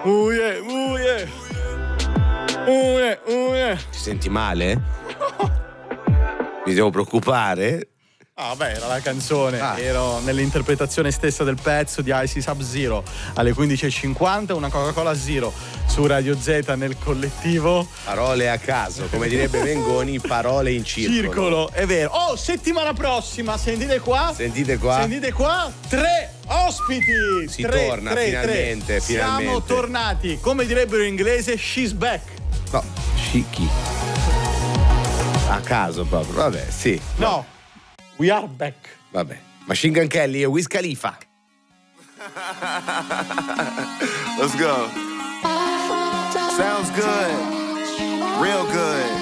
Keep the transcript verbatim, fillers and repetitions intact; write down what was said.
Uh yeah, uh yeah. Uh yeah, uh yeah. Ti senti male? Mi devo preoccupare? Ah, vabbè, era la canzone, Ah. ero nell'interpretazione stessa del pezzo di Icy Sub-Zero alle quindici e cinquanta, una Coca-Cola Zero su Radio Z nel collettivo. Parole a caso, come direbbe Mengoni, parole in circolo. Circolo, è vero. Oh, settimana prossima, sentite qua. Sentite qua. Sentite qua, tre ospiti. Si tre, torna, tre, finalmente, tre. Siamo finalmente. tornati, come direbbero in inglese, she's back. No, Shiki. A caso proprio, vabbè, sì. No, we are back. Vabbè. Machine Gun Kelly e Wiz Khalifa. Let's go. Sounds good. Real good.